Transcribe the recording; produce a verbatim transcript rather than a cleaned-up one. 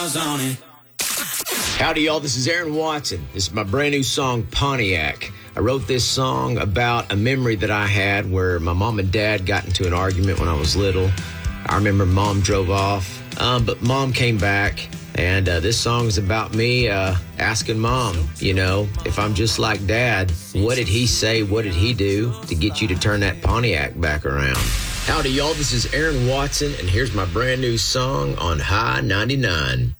miles on it. Howdy, y'all. This is Aaron Watson. This is my brand new song, Pontiac. I wrote this song about a memory that I had where my mom and dad got into an argument when I was little. I remember mom drove off, um, but mom came back. And uh, this song is about me uh, asking mom, you know, if I'm just like dad, what did he say, what did he do to get you to turn that Pontiac back around? Howdy, y'all. This is Aaron Watson, and here's my brand new song on High ninety-nine.